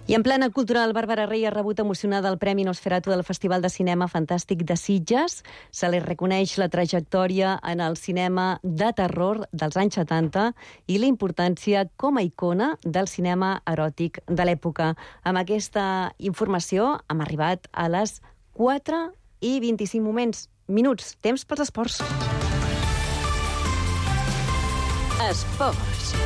I en plena cultural, Bàrbara Rey ha rebut emocionada el Premi Nosferatu del Festival de Cinema Fantàstic de Sitges. Se li reconeix la trajectòria en el cinema de terror dels anys 70 i la importància com a icona del cinema eròtic de l'època. Amb aquesta informació hem arribat a les 4:25 minuts. Temps pels esports. Esports.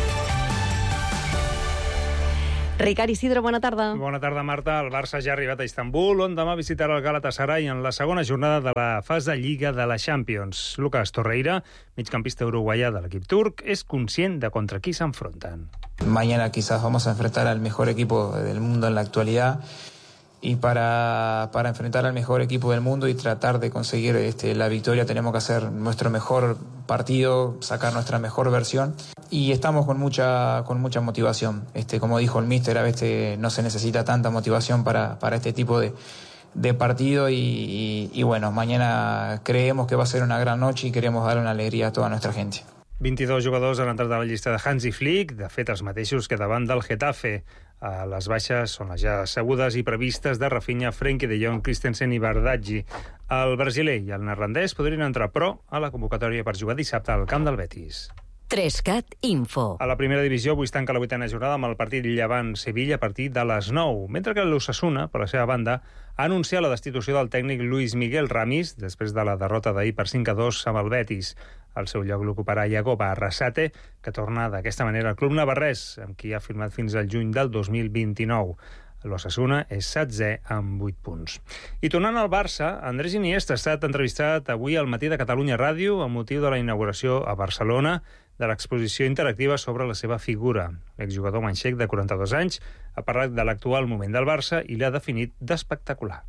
Ricard Isidro, bona tarda. Bona tarda, Marta. El Barça ja ha arribat a Istanbul, on demà visitarà el Galatasaray en la segona jornada de la fase de Lliga de la Champions. Lucas Torreira, migcampista uruguaià de l'equip turc, és conscient de contra qui s'enfronten. Mañana quizás vamos a enfrentar al mejor equipo del mundo en la actualidad. Y para enfrentar al mejor equipo del mundo y tratar de conseguir la victoria tenemos que hacer nuestro mejor partido, sacar nuestra mejor versión y estamos con mucha motivación. Como dijo el míster, a veces no se necesita tanta motivación para este tipo de partido y bueno, mañana creemos que va a ser una gran noche y queremos dar una alegría a toda nuestra gente. 22 jugadors han entrat a la llista de Hansi Flick, de fet els mateixos que davant del Getafe. Les baixes són les ja assegudes i previstes de Rafinha, Frenkie de Jong, Christensen i Bardghji. El brasiler i el neerlandès podrien entrar, però, a la convocatòria per jugar dissabte al camp del Betis. 3cat Info. A la primera divisió avui es tanca la 8a jornada amb el partit Llevant-Sevilla a partir de les 9, mentre que l'Osasuna, per la seva banda, ha anunciat la destitució del tècnic Luis Miguel Ramis després de la derrota d'ahir per 5-2 amb el Betis. Al seu lloc l'ocuparà Yagoba Arrasate, que torna d'aquesta manera al club navarrès, amb qui ha firmat fins al juny del 2029. L'Osasuna és 16è amb 8 punts. I tornant al Barça, Andrés Iniesta ha estat entrevistat avui al Matí de Catalunya Ràdio amb motiu de la inauguració a Barcelona de l'exposició interactiva sobre la seva figura. L'exjugador manxec de 42 anys ha parlat de l'actual moment del Barça i l'ha definit d'espectacular.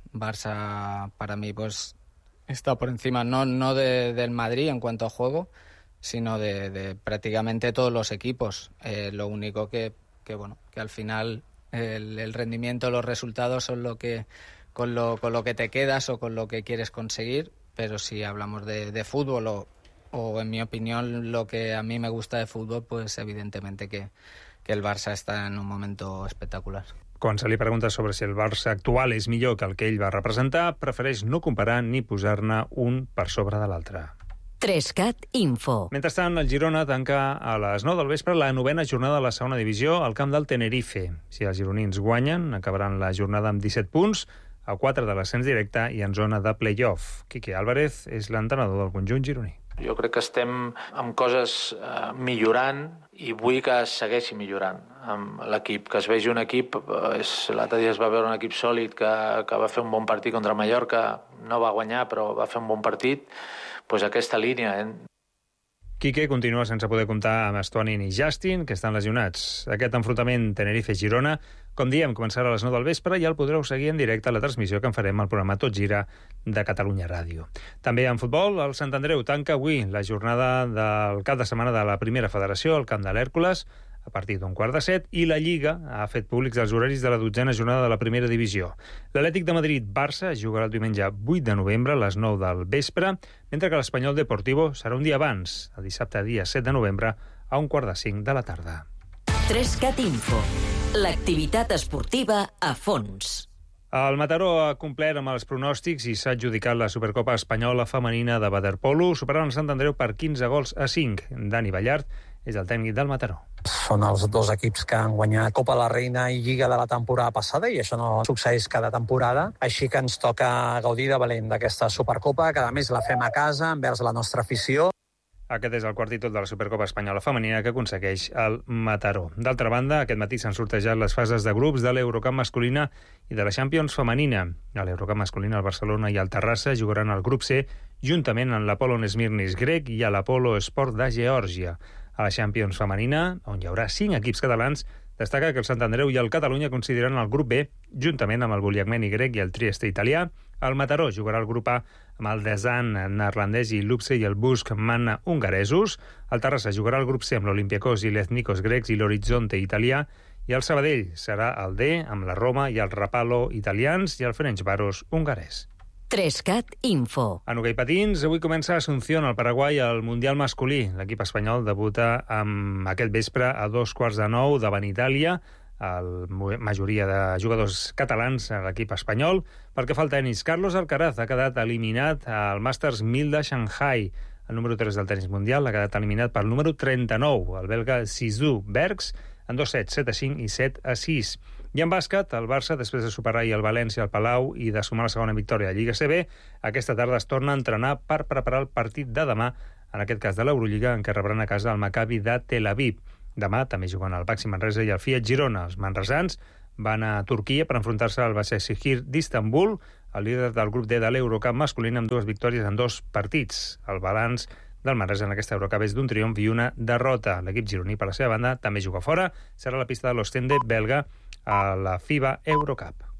Barça, para mí, pues está por encima no del Madrid en cuanto a juego, sino de prácticamente todos los equipos. Lo único que al final el rendimiento, los resultados son lo que con lo que te quedas o con lo que quieres conseguir, pero si hablamos de fútbol o en mi opinión lo que a mí me gusta de fútbol, pues evidentemente que el Barça está en un momento espectacular. Quan se li pregunta sobre si el Barça actual és millor que el que ell va representar, prefereix no comparar ni posar-ne un per sobre de l'altre. 3cat Info. Mentrestant, el Girona tanca a les 9 del vespre la 9a jornada de la segona divisió al camp del Tenerife. Si els gironins guanyen, acabaran la jornada amb 17 punts, a 4 de l'ascens directe i en zona de play-off. Quique Álvarez és l'entrenador del conjunt gironí. Jo crec que estem amb coses millorant i vull que es segueixi millorant amb l'equip, que es vegi un equip, l'altre dia es va veure un equip sòlid que va fer un bon partit contra Mallorca, no va guanyar però va fer un bon partit, doncs aquesta línia. Quique continua sense poder comptar amb Estonin i Justin, que estan lesionats. Aquest enfrontament Tenerife-Girona, com diem, començarà a les 9 del vespre i el podreu seguir en directe a la transmissió que en farem al programa Tot Gira de Catalunya Ràdio. També en futbol, el Sant Andreu tanca avui la jornada del cap de setmana de la primera federació al camp de l'Hèrcules a partir d'un 6:45, i la Lliga ha fet públics els horaris de la 12a jornada de la primera divisió. L'Atlètic de Madrid-Barça jugarà el diumenge 8 de novembre a les 9 del vespre, mentre que l'Espanyol Deportivo serà un dia abans, el dissabte dia 7 de novembre, a 4:45 de la tarda. 3cat Info. L'activitat esportiva a fons. El Mataró ha complert amb els pronòstics i s'ha adjudicat la Supercopa Espanyola Femenina de waterpolo, superant el Sant Andreu per 15-5. Dani Ballart és el tècnic del Mataró. Són els dos equips que han guanyat Copa de la Reina i Lliga de la temporada passada i això no succeeix cada temporada. Així que ens toca gaudir de valent d'aquesta Supercopa, que a més la fem a casa envers la nostra afició. Aquest és el quart títol de la Supercopa Espanyola Femenina que aconsegueix el Mataró. D'altra banda, aquest matí s'han sortejat les fases de grups de l'Eurocup masculina i de la Champions femenina. A l'Eurocup masculina, el Barcelona i el Terrassa jugaran al grup C juntament amb l'Apollon Smirnis grec i l'Apollo Sport de Geòrgia. A la Champions femenina, on hi haurà 5 equips catalans, destaca que el Sant Andreu i el Catalunya consideren el grup B, juntament amb el Buliagmeni grec i el Trieste italià. El Mataró jugarà al grup A amb el Desan neerlandès i l'Upse i el Busk Manna hongaresos. El Terrassa jugarà al grup C amb l'Olympiakos i l'Ethnikos grecs i l'Orizzonte italià. I el Sabadell serà el D amb la Roma i el Rapallo italians i el Ferencváros hongarès. 3cat Info. En hoquei patins, avui comença a Asunción, al Paraguai, el Mundial masculí. L'equip espanyol debuta aquest vespre a 8:15 davant Itàlia majoria de jugadors catalans a l'equip espanyol. Pel que fa al tenis, Carlos Alcaraz ha quedat eliminat al Masters 1000 de Shanghai. El número 3 del tenis mundial ha quedat eliminat pel número 39, el belga Zizou Bergs, en 2 sets, 7-5 i 7-6. I en bàsquet, el Barça, després de superar el València al Palau i de sumar la segona victòria a Lliga CB, aquesta tarda es torna a entrenar per preparar el partit de demà, en aquest cas de l'Eurolliga, en què rebran a casa el Maccabi de Tel Aviv. Demà també juguen el Baxi Manresa i el Fiat Girona. Els manresans van a Turquia per enfrontar-se al Başakşehir d'Istanbul, el líder del grup D de l'Eurocup masculina, amb 2 victòries en 2 partits. El balanç del Manresa en aquesta Eurocup és d'un triomf i una derrota. L'equip gironí, per la seva banda, també juga fora. Serà la pista de l'Ostende belga a la FIBA Eurocup.